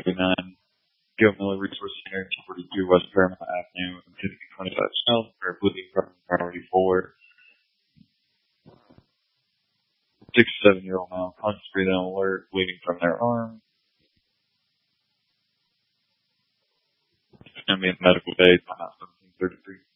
39, Gil Miller Resource Center, 242 West Paramount Avenue, and 5025 South, for bleeding from priority 4. 6 to 7-year-old male, conscious breathing alert, bleeding from their arm. It's going to be a medical day, time out 1733.